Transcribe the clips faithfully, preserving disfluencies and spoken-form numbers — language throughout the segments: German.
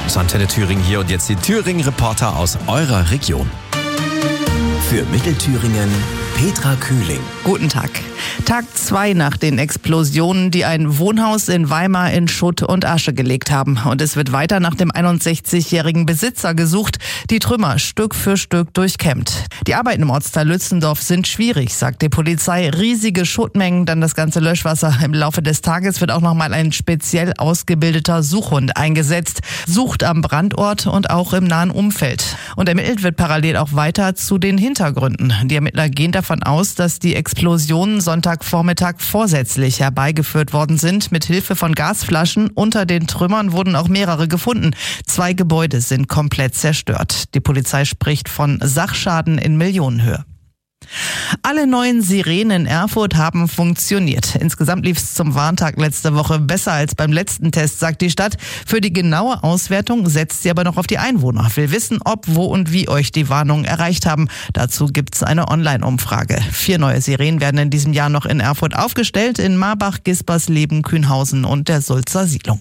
Das ist Antenne Thüringen hier und jetzt die Thüringen-Reporter aus eurer Region. Für Mittelthüringen Petra Kühling. Guten Tag. Tag zwei nach den Explosionen, die ein Wohnhaus in Weimar in Schutt und Asche gelegt haben. Und es wird weiter nach dem einundsechzigjährigen Besitzer gesucht, die Trümmer Stück für Stück durchkämmt. Die Arbeiten im Ortsteil Lützendorf sind schwierig, sagt die Polizei. Riesige Schuttmengen, dann das ganze Löschwasser. Im Laufe des Tages wird auch nochmal ein speziell ausgebildeter Suchhund eingesetzt. Sucht am Brandort und auch im nahen Umfeld. Und ermittelt wird parallel auch weiter zu den Hintergründen. Die Ermittler gehen davon aus, dass die Explosionen Sonntagvormittag vorsätzlich herbeigeführt worden sind. Mit Hilfe von Gasflaschen unter den Trümmern wurden auch mehrere gefunden. Zwei Gebäude sind komplett zerstört. Die Polizei spricht von Sachschaden in Millionenhöhe. Alle neuen Sirenen in Erfurt haben funktioniert. Insgesamt lief es zum Warntag letzte Woche besser als beim letzten Test, sagt die Stadt. Für die genaue Auswertung setzt sie aber noch auf die Einwohner. Will wissen, ob, wo und wie euch die Warnungen erreicht haben. Dazu gibt's eine Online-Umfrage. Vier neue Sirenen werden in diesem Jahr noch in Erfurt aufgestellt, in Marbach, Gispersleben, Kühnhausen und der Sulzer Siedlung.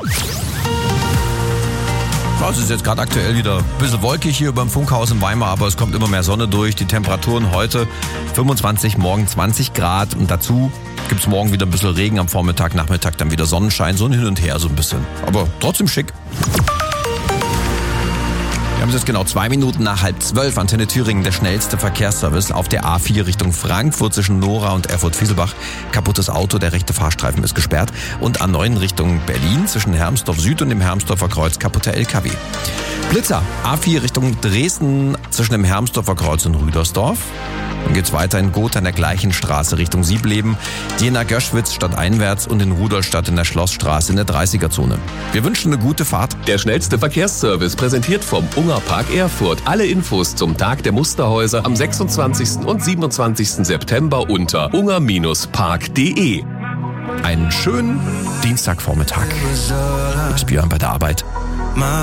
Es ist jetzt gerade aktuell wieder ein bisschen wolkig hier beim Funkhaus in Weimar, aber es kommt immer mehr Sonne durch. Die Temperaturen heute fünfundzwanzig, morgen zwanzig Grad und dazu gibt es morgen wieder ein bisschen Regen am Vormittag, Nachmittag dann wieder Sonnenschein, so ein Hin und Her so ein bisschen. Aber trotzdem schick. Wir haben es jetzt genau zwei Minuten nach halb zwölf. Antenne Thüringen, der schnellste Verkehrsservice auf der A vier Richtung Frankfurt zwischen Nora und Erfurt-Fieselbach. Kaputtes Auto, der rechte Fahrstreifen ist gesperrt. Und A neun Richtung Berlin zwischen Hermsdorf Süd und dem Hermsdorfer Kreuz kaputter L K W. Blitzer, A vier Richtung Dresden zwischen dem Hermsdorfer Kreuz und Rüdersdorf. Dann geht's weiter in Gotha an der gleichen Straße Richtung Siebleben, Jena-Göschwitz stadteinwärts und in Rudolstadt in der Schlossstraße in der dreißiger-Zone. Wir wünschen eine gute Fahrt. Der schnellste Verkehrsservice präsentiert vom Ungerpark Erfurt. Alle Infos zum Tag der Musterhäuser am sechsundzwanzigsten und siebenundzwanzigsten September unter unger Park punkt de. Einen schönen Dienstagvormittag. Bis Björn bei der Arbeit.